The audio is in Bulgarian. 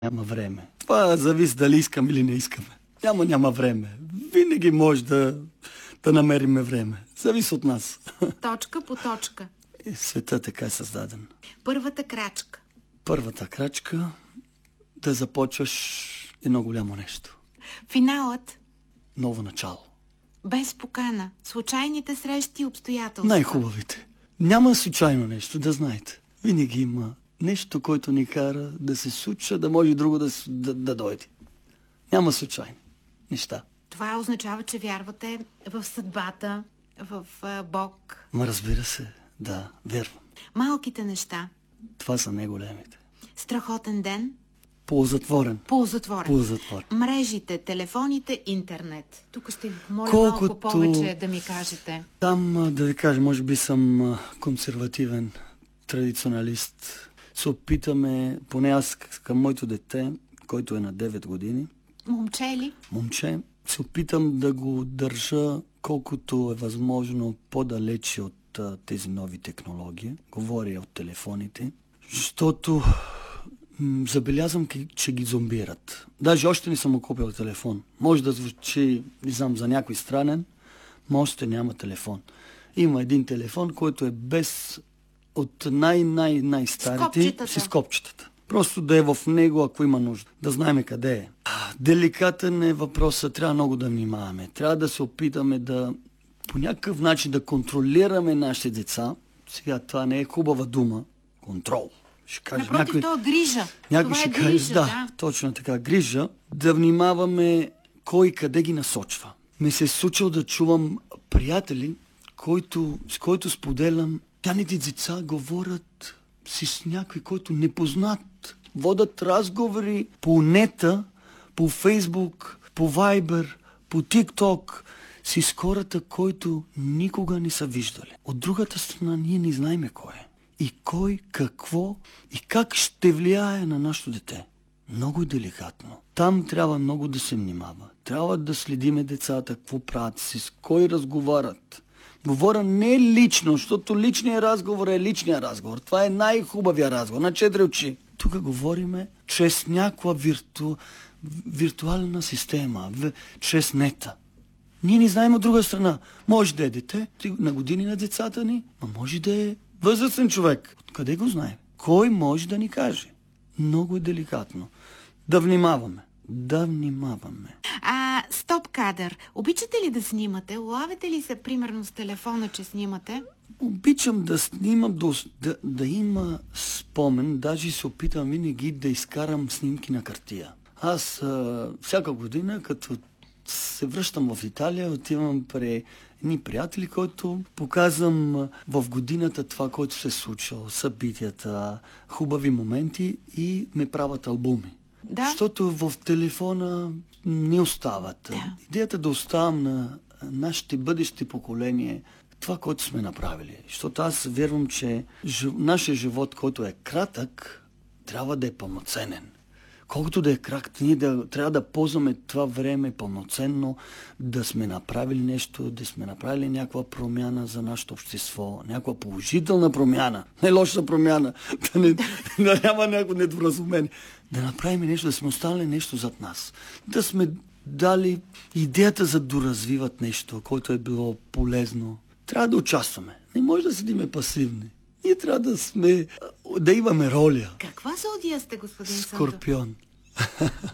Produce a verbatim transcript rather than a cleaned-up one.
Няма време. Това зависи дали искам или не искаме. Няма, няма време. Винаги може да, да намериме време. Зависи от нас. Точка по точка. И света така е създаден. Първата крачка. Първата крачка да започваш едно голямо нещо. Финалът. Ново начало. Без покана. Случайните срещи и обстоятелства. Най-хубавите. Няма случайно нещо, да знаете. Винаги има нещо, което ни кара да се случва, да може друго да, да, да дойде. Няма случайни неща. Това означава, че вярвате в съдбата, в а, Бог. Ма разбира се, да, вярвам. Малките неща. Това са най-големите. Страхотен ден. Полузатворен. Полузатворен. Полузатворен. Мрежите, телефоните, интернет. Тук ще ви помоля Колкото... малко повече да ми кажете. Там, да ви кажа, може би съм консервативен традиционалист. Се опитаме, поне аз към моето дете, който е на девет години. Момче ли? Момче. Се опитам да го държа колкото е възможно по-далече от а, тези нови технологии. Говоря от телефоните. Защото м- забелязвам, че ги зомбират. Даже още не съм купил телефон. Може да звучи, не знам, за някой странен, но още няма телефон. Има един телефон, който е без от най-най-най-старите си скопчетата. Просто да е в него, ако има нужда. Да знаем къде е. Деликатен е въпросът. Трябва много да внимаваме. Трябва да се опитаме да по някакъв начин да контролираме нашите деца. Сега това не е хубава дума. Контрол. Ще кажа, напротив, някой, то е грижа. някой Това ще е каже, грижа, да, да. точно така. Грижа. Да внимаваме кой къде ги насочва. Ми се е случило да чувам приятели, който, с който споделям, тяните деца говорят си с някой, който не познат. Водят разговори по нета, по Фейсбук, по Вайбер, по ТикТок, си с хората, които никога не са виждали. От другата страна ние не знаем кой е. И кой, какво и как ще влияе на нашето дете. Много деликатно. Там трябва много да се внимава. Трябва да следиме децата, какво правят си, с кой разговарят. Говоря не лично, защото личният разговор е личният разговор. Това е най-хубавия разговор, на четири очи. Тук говориме чрез някаква вирту... виртуална система, в... чрез нета. Ние не знаем от друга страна. Може да е дете на години на децата ни, а може да е възрастен човек. Откъде го знаем? Кой може да ни каже? Много е деликатно. Да внимаваме. Да внимаваме. А, стоп кадър. Обичате ли да снимате? Улавяте ли се, примерно, с телефона, че снимате? Обичам да снимам, да, да, да има спомен. Даже се опитам винаги да изкарам снимки на хартия. Аз а, всяка година, като се връщам в Италия, отивам при едни приятели, които показвам в годината това, което се е случило, събитията, хубави моменти и ме правят албуми. Да. Защото в телефона не остават. Да. Идеята да оставам на нашите бъдещи поколения това, което сме направили. Защото аз вярвам, че жив... нашия живот, който е кратък, трябва да е пълноценен. Колкото да е кратък, ние да, трябва да ползваме това време пълноценно, да сме направили нещо, да сме направили някаква промяна за нашето общество, някаква положителна промяна, не лоша промяна, да, не, да няма някакво недоразумение. Да направим нещо, да сме останали нещо зад нас. Да сме дали идеята за доразвиват нещо, което е било полезно. Трябва да участваме. Не може да седиме пасивни. Ние трябва да сме, да имаме роля. Каква зодия сте, господин Сандов? Скорпион.